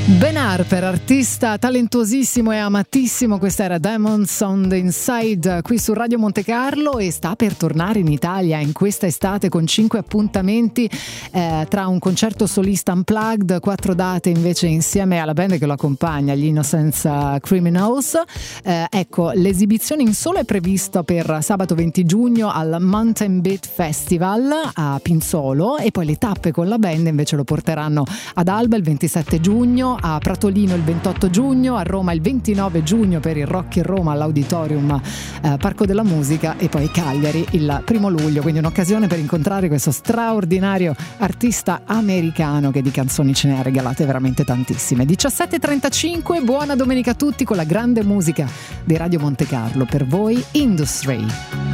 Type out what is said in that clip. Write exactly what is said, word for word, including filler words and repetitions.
Ben Harper, artista talentuosissimo e amatissimo, questa era Diamonds on the Inside qui su Radio Monte Carlo, e sta per tornare in Italia in questa estate con cinque appuntamenti eh, tra un concerto solista unplugged, quattro date invece insieme alla band che lo accompagna, gli Innocence Criminals. Eh, ecco, l'esibizione in solo è prevista per sabato venti giugno al Mountain Beat Festival a Pinzolo, e poi le tappe con la band invece lo porteranno ad Alba il ventisette giugno, a Pratolino il ventotto giugno, a Roma il ventinove giugno per il Rock in Roma all'Auditorium eh, Parco della Musica, e poi Cagliari il primo luglio, quindi un'occasione per incontrare questo straordinario artista americano che di canzoni ce ne ha regalate veramente tantissime. diciassette e trentacinque, buona domenica a tutti con la grande musica di Radio Monte Carlo, per voi Industry.